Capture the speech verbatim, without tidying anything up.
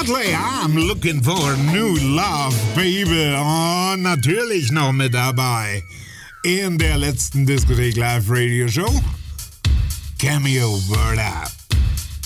Absolutely, I'm looking for new love, baby. Und natürlich noch mit dabei in der letzten Diskothek Live Radio Show, Cameo Word Up.